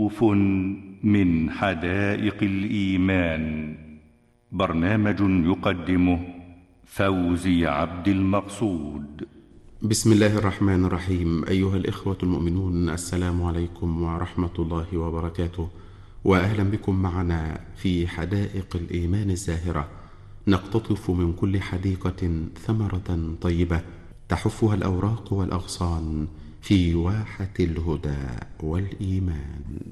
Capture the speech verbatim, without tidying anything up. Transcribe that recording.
قطوف من حدائق الإيمان. برنامج يقدمه فوزي عبد المقصود. بسم الله الرحمن الرحيم. أيها الإخوة المؤمنون، السلام عليكم ورحمة الله وبركاته، وأهلا بكم معنا في حدائق الإيمان الزاهرة. نقتطف من كل حديقة ثمرة طيبة تحفها الأوراق والأغصان في واحة الهدى والإيمان.